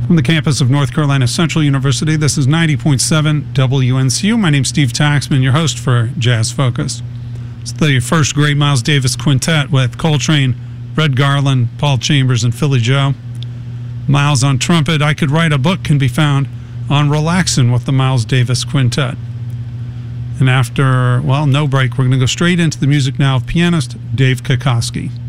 From the campus of North Carolina Central University, this is 90.7 WNCU. My name's Steve Taxman, your host for Jazz Focus. It's the first great Miles Davis quintet with Coltrane, Red Garland, Paul Chambers, and Philly Joe. Miles on trumpet. I Could Write a Book can be found on Relaxin' with the Miles Davis Quintet. And after, no break, we're going to go straight into the music now of pianist Dave Kokoski.